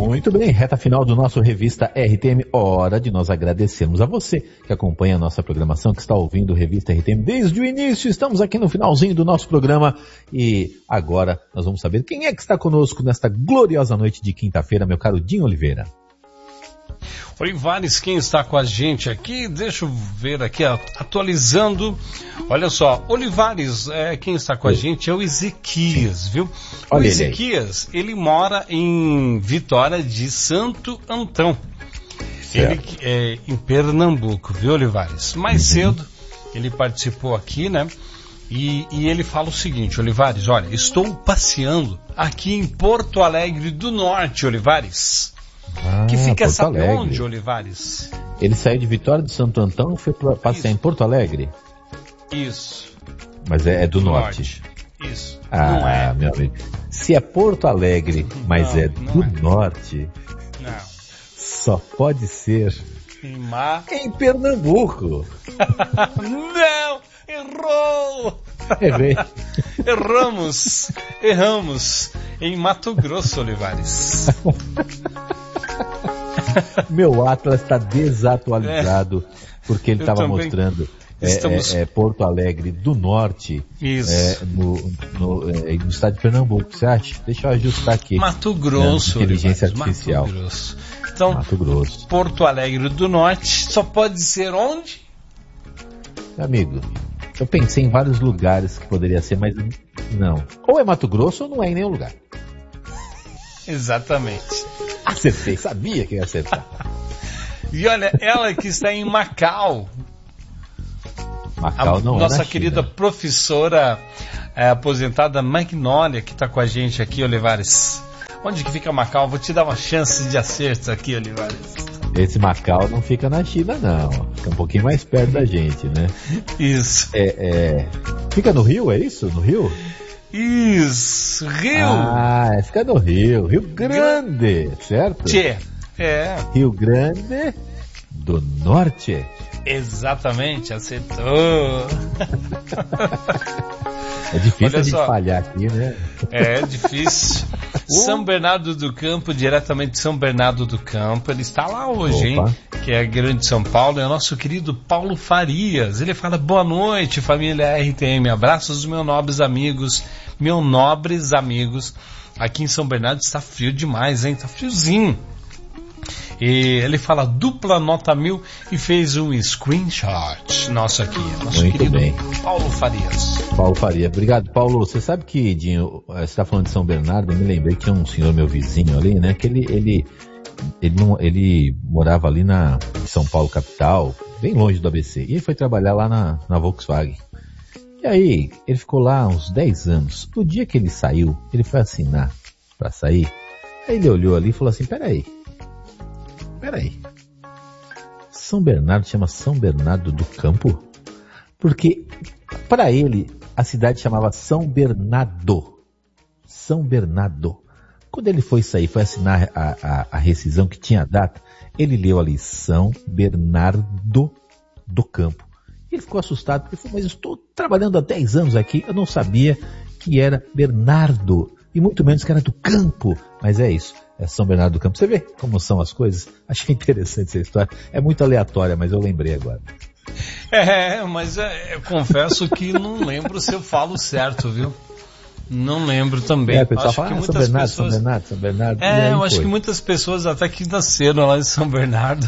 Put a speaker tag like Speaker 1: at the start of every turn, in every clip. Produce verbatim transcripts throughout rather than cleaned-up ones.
Speaker 1: Muito bem, reta final do nosso Revista R T M. Hora de nós agradecermos a você que acompanha a nossa programação, que está ouvindo o Revista R T M desde o início. Estamos aqui no finalzinho do nosso programa e agora nós vamos saber quem é que está conosco nesta gloriosa noite de quinta-feira, meu caro Dinho Oliveira.
Speaker 2: Olivares, quem está com a gente aqui, deixa eu ver aqui, atualizando, olha só, Olivares, é, quem está com a gente é o Ezequias, viu? O
Speaker 1: Olha
Speaker 2: Ezequias, ele, ele mora em Vitória de Santo Antão, ele é em Pernambuco, viu, Olivares? Mais
Speaker 1: uhum.
Speaker 2: cedo, ele participou aqui, né? E, e ele fala o seguinte, Olivares, olha, estou passeando aqui em Porto Alegre do Norte, Olivares.
Speaker 1: Ah,
Speaker 2: que fica,
Speaker 1: Porto
Speaker 2: sabe
Speaker 1: Alegre.
Speaker 2: onde, Olivares?
Speaker 1: Ele saiu de Vitória de Santo Antão e foi pra passear em Porto Alegre?
Speaker 2: Isso.
Speaker 1: Mas é, é do, do norte.
Speaker 2: norte. Isso.
Speaker 1: Ah,
Speaker 2: não é.
Speaker 1: meu amigo. Se é Porto Alegre, mas
Speaker 2: não,
Speaker 1: é do
Speaker 2: é.
Speaker 1: norte,
Speaker 2: não.
Speaker 1: só pode ser
Speaker 2: em, Mar...
Speaker 1: em Pernambuco.
Speaker 2: Não! Errou!
Speaker 1: Errei.
Speaker 2: Erramos. Erramos. Em Mato Grosso, Olivares.
Speaker 1: Meu Atlas está desatualizado, é, porque ele estava mostrando é, Estamos... é, é, Porto Alegre do Norte, é, no, no, é, no estado de Pernambuco. Você acha? Deixa eu ajustar aqui.
Speaker 2: Mato Grosso,
Speaker 1: é, inteligência
Speaker 2: Olivares,
Speaker 1: artificial.
Speaker 2: Mato Grosso. Então,
Speaker 1: Mato Grosso.
Speaker 2: Porto Alegre do Norte só pode ser onde?
Speaker 1: Amigo, eu pensei em vários lugares que poderia ser, mas não. Ou é Mato Grosso ou não é em nenhum lugar.
Speaker 2: Exatamente.
Speaker 1: Acertei, sabia que ia acertar.
Speaker 2: E olha, ela que está em Macau.
Speaker 1: Macau
Speaker 2: a
Speaker 1: não
Speaker 2: nossa
Speaker 1: é na
Speaker 2: querida
Speaker 1: China.
Speaker 2: Professora é, aposentada Magnólia, que está com a gente aqui, Olivares. Onde que fica Macau? Vou te dar uma chance de acerto aqui, Olivares.
Speaker 1: Esse Macau não fica na China, não. Fica um pouquinho mais perto da gente, né?
Speaker 2: Isso.
Speaker 1: É, é... Fica no Rio, é isso? No Rio?
Speaker 2: Isso, Rio.
Speaker 1: Ah, fica no Rio. Rio Grande, certo?
Speaker 2: Tchê. É.
Speaker 1: Rio Grande do Norte.
Speaker 2: Exatamente, acertou.
Speaker 1: É difícil
Speaker 2: Olha
Speaker 1: a gente
Speaker 2: só.
Speaker 1: falhar aqui, né?
Speaker 2: É difícil. São Bernardo do Campo, diretamente de São Bernardo do Campo. Ele está lá hoje,
Speaker 1: Opa.
Speaker 2: hein? Que é Grande São Paulo. É o nosso querido Paulo Farias. Ele fala, boa noite, família R T M. Abraços, meus nobres amigos. Meus nobres amigos. Aqui em São Bernardo está frio demais, hein? Está friozinho. E ele fala dupla nota mil e fez um screenshot nosso aqui. Nosso
Speaker 1: Muito
Speaker 2: querido
Speaker 1: bem.
Speaker 2: Paulo Farias.
Speaker 1: Paulo Faria. Obrigado, Paulo. Você sabe que, Dinho, você está falando de São Bernardo, eu me lembrei que tinha um senhor, meu vizinho ali, né? Que ele, ele, ele, não, ele morava ali na em São Paulo, capital, bem longe do A B C. E ele foi trabalhar lá na, na Volkswagen. E aí, ele ficou lá uns dez anos. No dia que ele saiu, ele foi assinar para sair. Aí ele olhou ali e falou assim, peraí. Peraí, São Bernardo chama São Bernardo do Campo? Porque, para ele, a cidade chamava São Bernardo. São Bernardo. Quando ele foi sair, foi assinar a, a, a rescisão que tinha a data, ele leu ali São Bernardo do Campo. Ele ficou assustado, porque falou, mas eu estou trabalhando há dez anos aqui, eu não sabia que era Bernardo, e muito menos que era do Campo. Mas é isso. É São Bernardo do Campo. Você vê como são as coisas? Achei interessante essa história. É muito aleatória, mas eu lembrei agora.
Speaker 2: É, mas é, eu confesso que não lembro se eu falo certo, viu? Não lembro também.
Speaker 1: É, o pessoal
Speaker 2: acho
Speaker 1: fala,
Speaker 2: que
Speaker 1: ah,
Speaker 2: muitas
Speaker 1: São Bernardo,
Speaker 2: pessoas...
Speaker 1: São Bernardo, São Bernardo.
Speaker 2: É, eu acho
Speaker 1: foi.
Speaker 2: que muitas pessoas até que nasceram lá em São Bernardo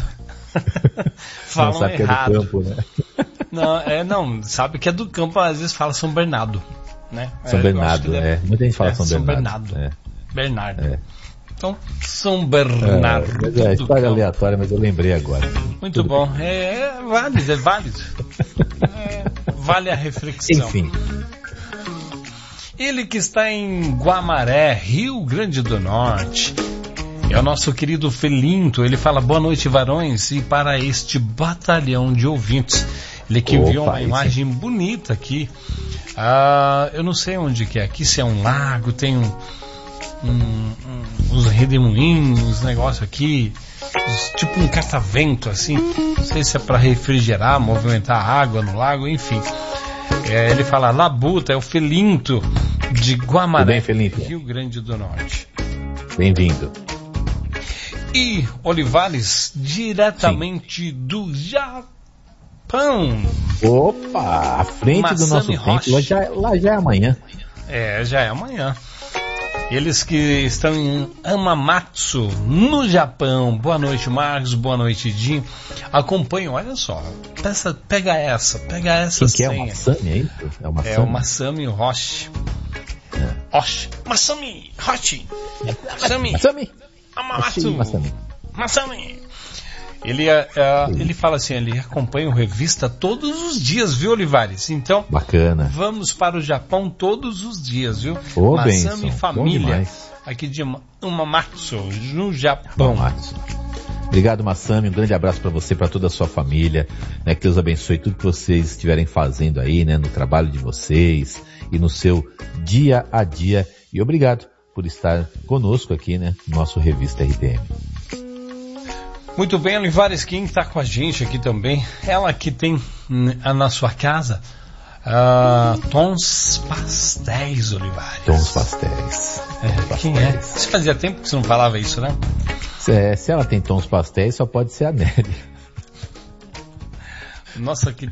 Speaker 2: falam
Speaker 1: não sabe
Speaker 2: errado.
Speaker 1: Que é do campo, né?
Speaker 2: Não, é, não, sabe que é do campo, às vezes fala São Bernardo, né?
Speaker 1: São
Speaker 2: é,
Speaker 1: Bernardo, é. Muita gente fala
Speaker 2: é,
Speaker 1: São,
Speaker 2: São
Speaker 1: Bernardo.
Speaker 2: Bernardo.
Speaker 1: É.
Speaker 2: Bernardo.
Speaker 1: É.
Speaker 2: Então, São Bernardo.
Speaker 1: É, mas é história
Speaker 2: campo.
Speaker 1: aleatória, mas eu lembrei agora.
Speaker 2: Muito
Speaker 1: Tudo
Speaker 2: bom.
Speaker 1: bem.
Speaker 2: É, é válido, é válido. É, vale a reflexão.
Speaker 1: Enfim.
Speaker 2: Ele que está em Guamaré, Rio Grande do Norte. É o nosso querido Felinto. Ele fala, boa noite, varões, e para este batalhão de ouvintes. Ele que enviou
Speaker 1: Opa,
Speaker 2: uma imagem
Speaker 1: sim.
Speaker 2: bonita aqui. Ah, eu não sei onde que é. Aqui se é um lago, tem um, um, um, uns redemoinhos, um negócio aqui, uns, tipo um catavento assim. Não sei se é para refrigerar, movimentar a água no lago, enfim. É, ele fala, Labuta, é o Felinto de Guamaré,
Speaker 1: Tudo bem, Felinto?
Speaker 2: Rio Grande do Norte.
Speaker 1: Bem-vindo.
Speaker 2: e Olivares, diretamente Sim. do Japão.
Speaker 1: Opa, à frente Masami do nosso tempo, lá já, lá já é amanhã.
Speaker 2: É, já é amanhã. Eles que estão em Hamamatsu, no Japão. Boa noite, Marcos. Boa noite, Dinho. Acompanham, olha só. Peça, pega essa, pega essa
Speaker 1: senha.
Speaker 2: Quem
Speaker 1: que é o Masami, é isso? É o Masami,
Speaker 2: é o Masami Hoshi. É. Hoshi. Masami Hoshi. Masami.
Speaker 1: Masami.
Speaker 2: Hamamatsu. Masami. Masami. Ele, uh, ele fala assim, ele acompanha o Revista todos os dias, viu, Olivares? Então,
Speaker 1: bacana.
Speaker 2: Vamos para o Japão todos os dias, viu?
Speaker 1: Ô,
Speaker 2: Masami
Speaker 1: benção.
Speaker 2: Família, aqui de Hamamatsu, no Japão.
Speaker 1: Hamamatsu. Obrigado, Masami, um grande abraço para você, para toda a sua família, né? Que Deus abençoe tudo que vocês estiverem fazendo aí, né? No trabalho de vocês e no seu dia a dia. E obrigado por estar conosco aqui, né? No nosso Revista R T M.
Speaker 2: Muito bem, Olivares, quem está com a gente aqui também, ela que tem na sua casa uh, Tons Pastéis, Olivares.
Speaker 1: Tons Pastéis.
Speaker 2: É,
Speaker 1: Tons
Speaker 2: quem
Speaker 1: pastéis.
Speaker 2: é? Você fazia tempo que você não falava isso, né?
Speaker 1: É, se ela tem Tons Pastéis, só pode ser a Nélia.
Speaker 2: Nossa, que...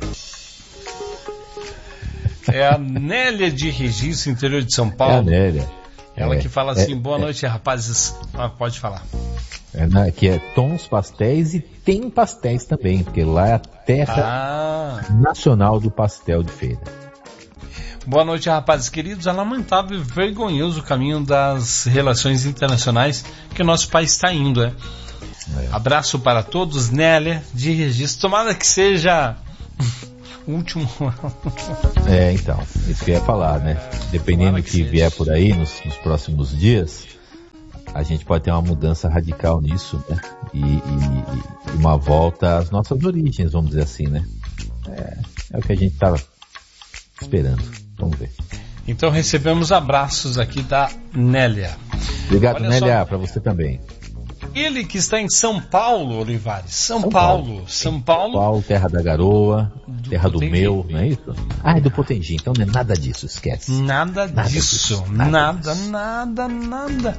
Speaker 2: É a Nélia de Registro, interior de São Paulo.
Speaker 1: É a Nélia.
Speaker 2: Ela
Speaker 1: é,
Speaker 2: que fala assim,
Speaker 1: é,
Speaker 2: boa
Speaker 1: é.
Speaker 2: noite, rapazes. Ah, pode falar.
Speaker 1: É, né, que é Tons Pastéis e tem pastéis também, porque lá é a terra
Speaker 2: ah.
Speaker 1: nacional do pastel de feira.
Speaker 2: Boa noite, rapazes queridos. É lamentável e vergonhoso o caminho das relações internacionais que o nosso país está indo, né? É. Abraço para todos, Nélia, de Registro. Tomara que seja o último.
Speaker 1: É, então, isso que eu ia falar, né? Dependendo do que, que vier por aí nos, nos próximos dias, a gente pode ter uma mudança radical nisso, né? E, e, e uma volta às nossas origens, vamos dizer assim, né? É, é o que a gente estava esperando. Vamos ver.
Speaker 2: Então recebemos abraços aqui da Nélia.
Speaker 1: Obrigado,
Speaker 2: Olha
Speaker 1: Nélia, para você também.
Speaker 2: Ele que está em São Paulo, Olivares. São,
Speaker 1: São
Speaker 2: Paulo.
Speaker 1: Paulo.
Speaker 2: São Paulo.
Speaker 1: São Paulo, terra da garoa,
Speaker 2: do
Speaker 1: terra do
Speaker 2: Potengi.
Speaker 1: meu, não é isso? Ah, é do Potengi, então não é nada disso, esquece.
Speaker 2: Nada,
Speaker 1: nada
Speaker 2: disso.
Speaker 1: disso.
Speaker 2: Nada,
Speaker 1: Nada,
Speaker 2: nada, nada.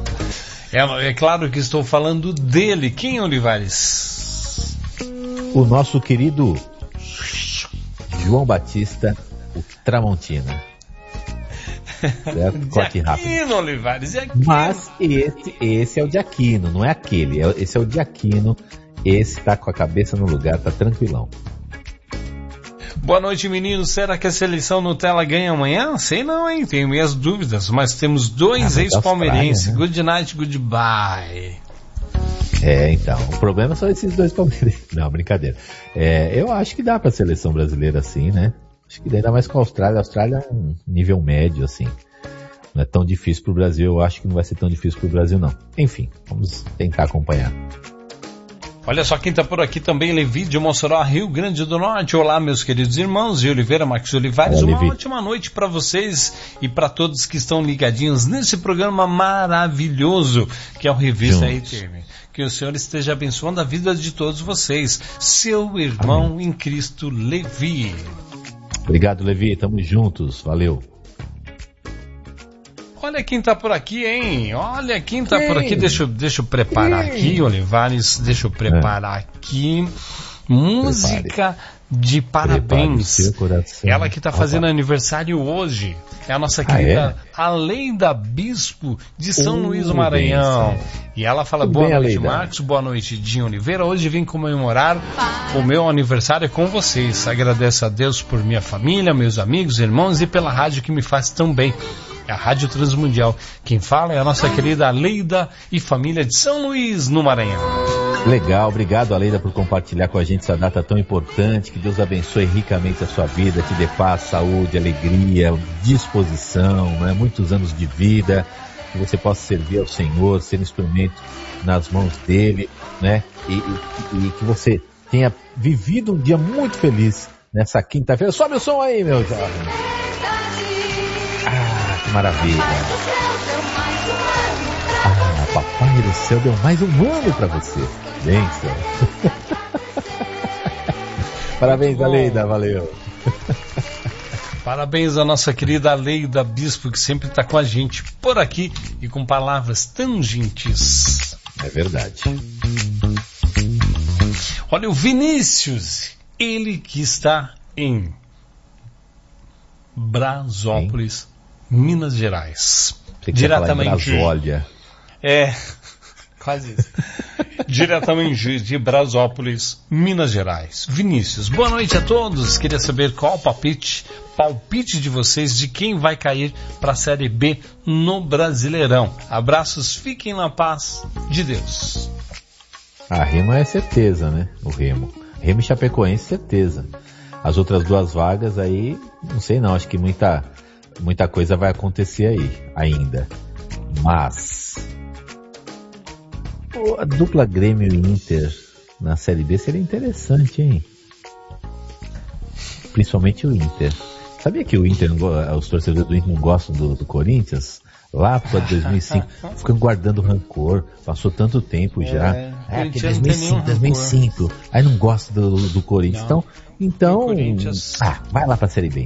Speaker 2: É, é claro que estou falando dele. Quem, Olivares?
Speaker 1: O nosso querido João Batista, o Tramontina. Certo? Corte rápido.
Speaker 2: Aquino, Olivares, é Aquino.
Speaker 1: Mas esse, esse é o de Aquino, não é aquele. É, esse é o de Aquino. Esse tá com a cabeça no lugar, tá tranquilão.
Speaker 2: Boa noite, meninos. Será que a seleção Nutella ganha amanhã? Sei não, hein? Tenho minhas dúvidas, mas temos dois ah, ex-palmeirenses. Né? Good night, goodbye.
Speaker 1: É, então. O problema são esses dois palmeirenses. Não, brincadeira. É, eu acho que dá pra seleção brasileira sim, né? Acho que ainda mais com a Austrália. A Austrália é um nível médio, assim. Não é tão difícil pro Brasil. Eu acho que não vai ser tão difícil pro Brasil, não. Enfim, vamos tentar acompanhar.
Speaker 2: Olha só quem está por aqui também, Levi de Mossoró, Rio Grande do Norte. Olá, meus queridos irmãos, e Oliveira, Marcos Olivares.
Speaker 1: Olá,
Speaker 2: uma
Speaker 1: Levi.
Speaker 2: ótima noite para vocês e para todos que estão ligadinhos nesse programa maravilhoso que é o Revista R T M. Que o Senhor esteja abençoando a vida de todos vocês. Seu irmão Amém. Em Cristo, Levi.
Speaker 1: Obrigado, Levi. Tamo juntos. Valeu.
Speaker 2: Olha quem tá por aqui, hein? Olha quem tá quem? por aqui. Deixa, deixa eu preparar quem? aqui, Olivares. Deixa eu preparar é. aqui. Música Prepare. de parabéns. Ela que tá fazendo Opa. aniversário hoje. É a nossa querida ah, é? Aleida Bispo de São uh, Luís do Maranhão. Bem, e ela fala, Tudo boa bem, noite, Aleida. Marcos. Boa noite, Dinho Oliveira. Hoje vim comemorar Pai. o meu aniversário com vocês. Agradeço a Deus por minha família, meus amigos, irmãos e pela rádio que me faz tão bem. A Rádio Transmundial. Quem fala é a nossa querida Aleida e família de São Luís, no Maranhão.
Speaker 1: Legal, obrigado, Aleida, por compartilhar com a gente essa data tão importante. Que Deus abençoe ricamente a sua vida, te dê paz, saúde, alegria, disposição, né? Muitos anos de vida, que você possa servir ao Senhor, ser instrumento nas mãos dele, né? E, e, e que você tenha vivido um dia muito feliz nessa quinta-feira. Sobe o som aí, meu jovem. Ah, que maravilha. Ah, papai do céu deu mais um ano pra você. Bênção. Parabéns, Aleida, valeu.
Speaker 2: Parabéns à nossa querida Aleida Bispo, que sempre está com a gente por aqui e com palavras tão gentis.
Speaker 1: É verdade.
Speaker 2: Olha o Vinícius, ele que está em Brasópolis, Sim. Minas Gerais.
Speaker 1: Você diretamente em Brasólia.
Speaker 2: É, quase isso. Diretamente de Brasópolis, Minas Gerais. Vinícius, boa noite a todos. Queria saber qual o palpite, palpite de vocês de quem vai cair para a Série B no Brasileirão. Abraços, fiquem na paz de Deus.
Speaker 1: A Remo é certeza, né? O Remo. Remo e Chapecoense, certeza. As outras duas vagas aí, não sei não, acho que muita, muita coisa vai acontecer aí ainda. Mas a dupla Grêmio e Inter na Série B seria interessante, hein? Principalmente o Inter. Sabia que o Inter, os torcedores do Inter não gostam do, do Corinthians? Lá por dois mil e cinco, ficam guardando rancor, passou tanto tempo já. É, é porque dois mil e cinco, dois mil e cinco, aí não gosta do, do Corinthians. Não. Então, então Corinthians... ah, vai lá pra Série B.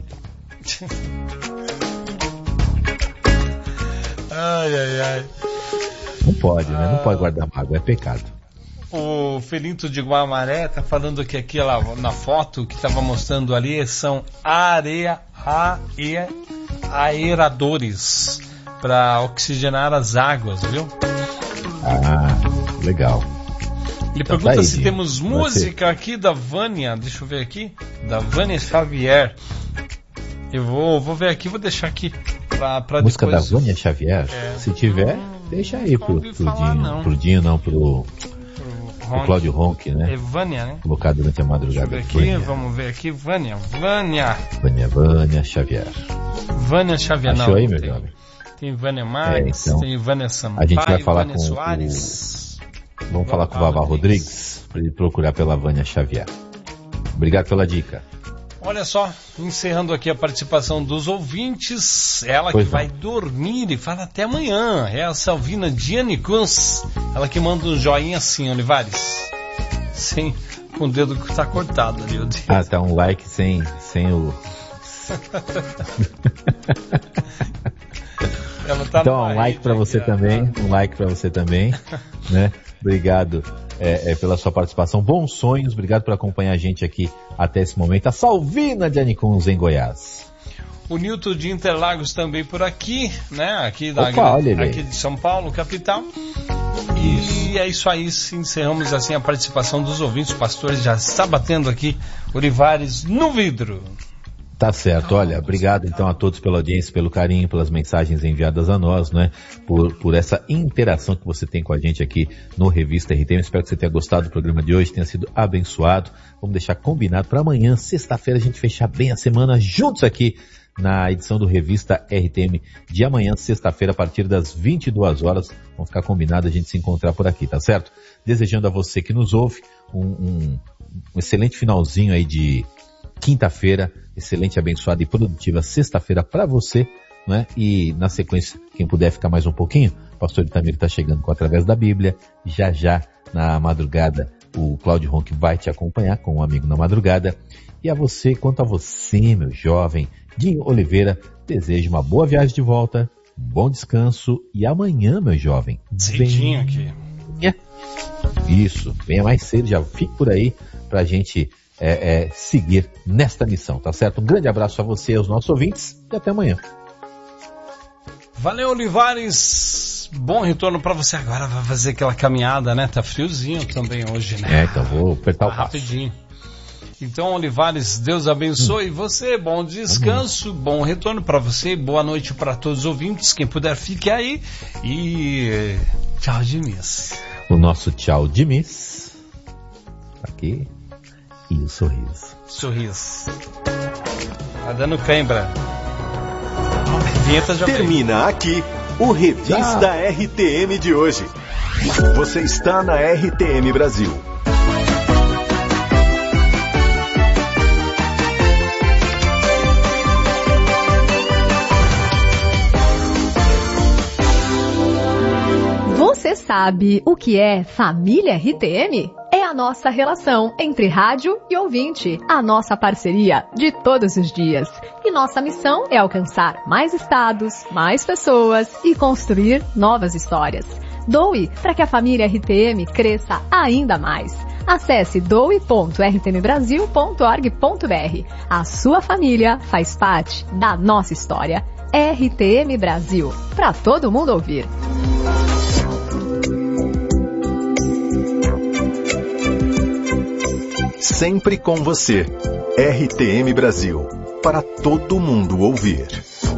Speaker 2: Ai, ai, ai.
Speaker 1: Não pode, né? Não pode guardar mágoa, é pecado.
Speaker 2: O Felinto de Guamaré tá falando que aqui lá, na foto que estava mostrando ali são areia, areia, aeradores para oxigenar as águas, viu?
Speaker 1: Ah, legal.
Speaker 2: Ele então pergunta tá aí, se temos música aqui da Vânia, deixa eu ver aqui, da Vânia Xavier. Eu vou, vou ver aqui, vou deixar aqui pra, pra
Speaker 1: música
Speaker 2: depois...
Speaker 1: da Vânia Xavier? É. Se tiver, hum, deixa aí pro, pro falar, Dinho, não. pro Dinho, não, pro, pro Cláudio Ronck, né?
Speaker 2: É Vânia, né?
Speaker 1: Colocado durante a madrugada.
Speaker 2: Deixa eu ver aqui, Vânia. Vamos ver aqui, Vânia, Vânia.
Speaker 1: Vânia, Vânia Xavier.
Speaker 2: Vânia Xavier,
Speaker 1: Achou
Speaker 2: não.
Speaker 1: aí, meu
Speaker 2: tem,
Speaker 1: jovem?
Speaker 2: Tem Vânia Marques, é, então, tem Vânia Sampaio,
Speaker 1: a gente vai falar
Speaker 2: Vânia
Speaker 1: com
Speaker 2: Soares.
Speaker 1: O, vamos falar com o Vavá Rodrigues, para ele procurar pela Vânia Xavier. Obrigado pela dica.
Speaker 2: Olha só, encerrando aqui a participação dos ouvintes, ela
Speaker 1: pois
Speaker 2: que não. vai dormir e fala até amanhã, é a Salvina Diane Kunz, ela que manda um joinha assim, Olivares, sem, com o dedo que tá cortado ali. O dedo.
Speaker 1: Ah, tá um like sem, sem o...
Speaker 2: ela tá
Speaker 1: então, um like para você aqui, também, um like para você também, né? Obrigado é, é, pela sua participação. Bons sonhos, obrigado por acompanhar a gente aqui até esse momento. A Salvina de Anicuns em Goiás.
Speaker 2: O Nilton de Interlagos também por aqui, né? Aqui, da,
Speaker 1: Opa,
Speaker 2: aqui de São Paulo, capital. E isso. É isso aí, encerramos assim a participação dos ouvintes. O pastor já está batendo aqui, Olivares no vidro.
Speaker 1: Tá certo, olha, obrigado então a todos pela audiência, pelo carinho, pelas mensagens enviadas a nós, né, por, por essa interação que você tem com a gente aqui no Revista R T M. Espero que você tenha gostado do programa de hoje, tenha sido abençoado. Vamos deixar combinado para amanhã, sexta-feira, a gente fechar bem a semana juntos aqui na edição do Revista R T M de amanhã, sexta-feira, a partir das vinte e duas horas. Vamos ficar combinado a gente se encontrar por aqui, tá certo? Desejando a você que nos ouve um, um, um excelente finalzinho aí de quinta-feira, excelente, abençoada e produtiva sexta-feira para você, né? E na sequência, quem puder ficar mais um pouquinho, o pastor Itamir está chegando com Através da Bíblia. Já já, na madrugada, o Cláudio Ronck vai te acompanhar com um amigo na madrugada. E a você, quanto a você, meu jovem, Dinho Oliveira, desejo uma boa viagem de volta, um bom descanso e amanhã, meu jovem,
Speaker 2: cedinho aqui.
Speaker 1: Isso, venha mais cedo, já fique por aí pra gente É, é, seguir nesta missão, tá certo? Um grande abraço a você e aos nossos ouvintes e até amanhã.
Speaker 2: Valeu, Olivares, bom retorno para você. Agora vai fazer aquela caminhada, né? Tá friozinho também hoje, né?
Speaker 1: É, então vou apertar o passo.
Speaker 2: Rapidinho. Então, Olivares, Deus abençoe hum. você, bom descanso, Amém. Bom retorno para você, boa noite para todos os ouvintes, quem puder fique aí e tchau de miss.
Speaker 1: O nosso tchau de miss aqui. E o sorriso.
Speaker 2: Sorriso. Tá dando cãibra. Vinheta já
Speaker 3: termina veio. Aqui o Revista ah. R T M de hoje. Você está na R T M Brasil.
Speaker 4: Você sabe o que é família R T M? É a nossa relação entre rádio e ouvinte, a nossa parceria de todos os dias. E nossa missão é alcançar mais estados, mais pessoas e construir novas histórias. Doe para que a família R T M cresça ainda mais. Acesse doe ponto r t m brasil ponto org ponto b r. A sua família faz parte da nossa história. R T M Brasil, para todo mundo ouvir.
Speaker 3: Sempre com você. R T M Brasil, para todo mundo ouvir.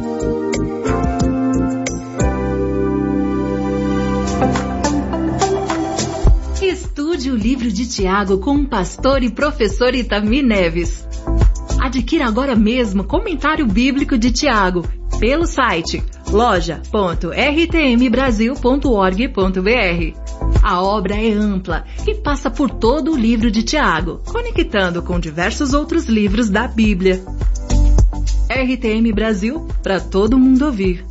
Speaker 5: Estude o livro de Tiago com o pastor e professor Itami Neves. Adquira agora mesmo Comentário Bíblico de Tiago pelo site loja ponto r t m brasil ponto org ponto b r. A obra é ampla e passa por todo o livro de Tiago, conectando com diversos outros livros da Bíblia. R T M Brasil, para todo mundo ouvir.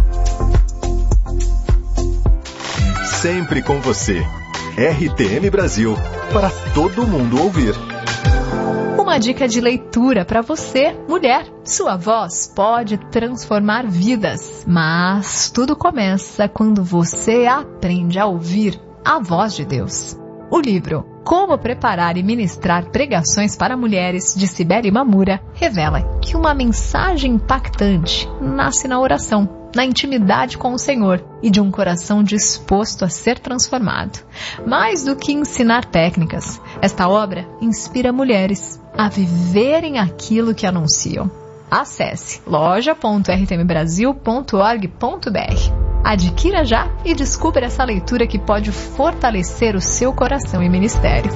Speaker 3: Sempre com você. R T M Brasil, para todo mundo ouvir.
Speaker 4: Uma dica de leitura para você, mulher. Sua voz pode transformar vidas, mas tudo começa quando você aprende a ouvir a voz de Deus. O livro Como Preparar e Ministrar Pregações para Mulheres, de Cibele Mamura, revela que uma mensagem impactante nasce na oração, na intimidade com o Senhor e de um coração disposto a ser transformado. Mais do que ensinar técnicas, esta obra inspira mulheres a viverem aquilo que anunciam. Acesse loja ponto r t m brasil ponto org ponto b r. Adquira já e descubra essa leitura que pode fortalecer o seu coração e ministério.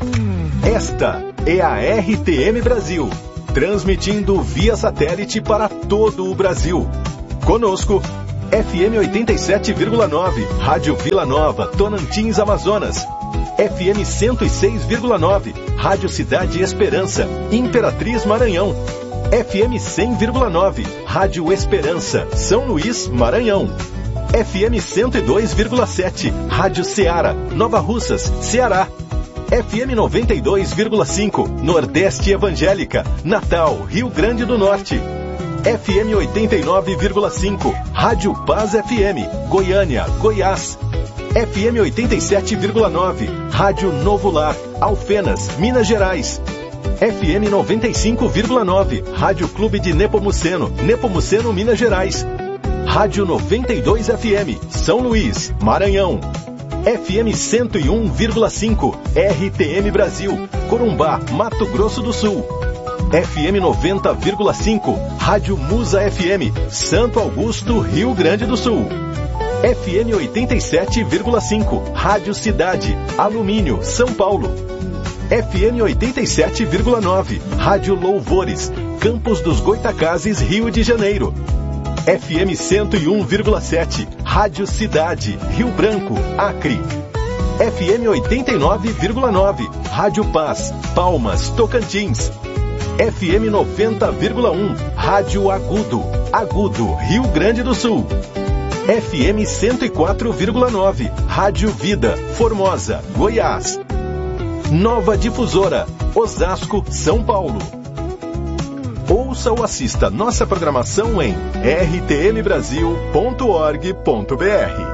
Speaker 3: Esta é a R T M Brasil, transmitindo via satélite para todo o Brasil. Conosco, F M oitenta e sete vírgula nove, Rádio Vila Nova, Tonantins, Amazonas. F M cento e seis vírgula nove, Rádio Cidade Esperança, Imperatriz, Maranhão. F M cem vírgula nove, Rádio Esperança, São Luís, Maranhão. F M cento e dois vírgula sete, Rádio Ceará, Nova Russas, Ceará. F M noventa e dois vírgula cinco, Nordeste Evangélica, Natal, Rio Grande do Norte. F M oitenta e nove vírgula cinco, Rádio Paz F M, Goiânia, Goiás. F M oitenta e sete vírgula nove, Rádio Novo Lar, Alfenas, Minas Gerais. F M noventa e cinco vírgula nove, Rádio Clube de Nepomuceno, Nepomuceno, Minas Gerais. Rádio noventa e dois F M, São Luís, Maranhão. F M cento e um vírgula cinco, R T M Brasil, Corumbá, Mato Grosso do Sul. F M noventa vírgula cinco, Rádio Musa F M, Santo Augusto, Rio Grande do Sul. F M oitenta e sete vírgula cinco, Rádio Cidade, Alumínio, São Paulo. F M oitenta e sete vírgula nove, Rádio Louvores, Campos dos Goitacazes, Rio de Janeiro. F M cento e um vírgula sete, Rádio Cidade, Rio Branco, Acre. F M oitenta e nove vírgula nove, Rádio Paz, Palmas, Tocantins. F M noventa vírgula um, Rádio Agudo, Agudo, Rio Grande do Sul. F M cento e quatro vírgula nove, Rádio Vida, Formosa, Goiás. Nova Difusora, Osasco, São Paulo. Ouça ou assista nossa programação em r t m brasil ponto org ponto b r.